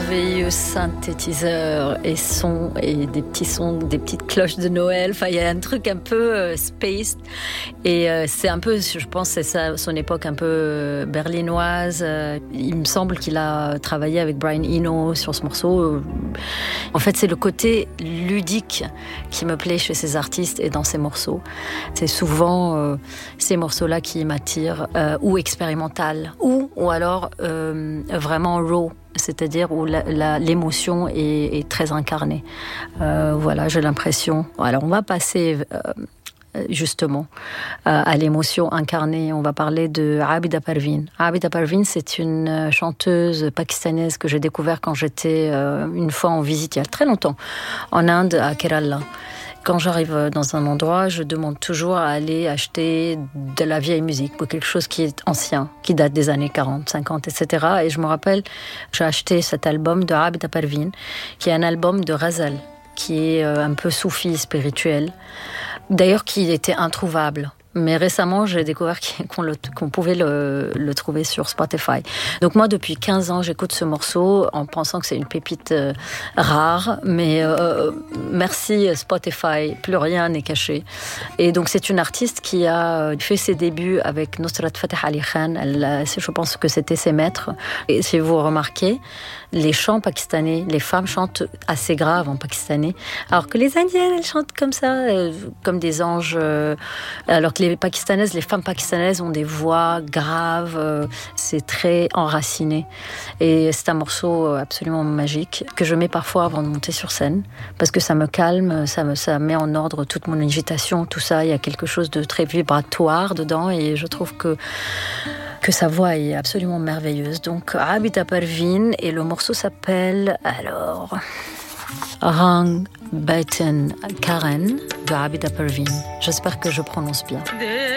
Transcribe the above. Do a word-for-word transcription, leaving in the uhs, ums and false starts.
merveilleux synthétiseurs et sons et des petits sons, des petites cloches de Noël. Enfin, il y a un truc un peu euh, spaced. Et euh, c'est un peu, je pense, c'est ça, son époque un peu euh, berlinoise. Euh, il me semble qu'il a travaillé avec Brian Eno sur ce morceau. En fait, c'est le côté ludique qui me plaît chez ces artistes et dans ces morceaux. C'est souvent euh, ces morceaux-là qui m'attirent, euh, ou expérimental, ou, ou alors euh, vraiment raw, c'est-à-dire où la, la, l'émotion est, est très incarnée. Euh, voilà, j'ai l'impression. Alors, on va passer euh, justement euh, à l'émotion incarnée. On va parler de Abida Parveen. Abida Parveen, c'est une chanteuse pakistanaise que j'ai découvert quand j'étais euh, une fois en visite il y a très longtemps en Inde, à Kerala. Quand j'arrive dans un endroit, je demande toujours à aller acheter de la vieille musique ou quelque chose qui est ancien, qui date des années quarante, cinquante, et cetera. Et je me rappelle, j'ai acheté cet album de Abida Parveen, qui est un album de ghazal, qui est un peu soufi, spirituel. D'ailleurs, qui était introuvable. Mais récemment, j'ai découvert qu'on, le, qu'on pouvait le, le trouver sur Spotify. Donc moi, depuis quinze ans, j'écoute ce morceau en pensant que c'est une pépite euh, rare. Mais euh, merci Spotify, plus rien n'est caché. Et donc c'est une artiste qui a fait ses débuts avec Nusrat Fateh Ali Khan. Elle, je pense que c'était ses maîtres. Et si vous remarquez, les chants pakistanais, les femmes chantent assez grave en pakistanais, alors que les Indiennes, elles chantent comme ça, euh, comme des anges. Euh, alors que les pakistanaises, les femmes pakistanaises ont des voix graves, euh, c'est très enraciné. Et c'est un morceau absolument magique que je mets parfois avant de monter sur scène, parce que ça me calme, ça me, ça met en ordre toute mon agitation, tout ça. Il y a quelque chose de très vibratoire dedans, et je trouve que que sa voix est absolument merveilleuse. Donc, Abida Parveen, et le morceau s'appelle, alors, Rang Baitan Karen de Abida Parveen. J'espère que je prononce bien.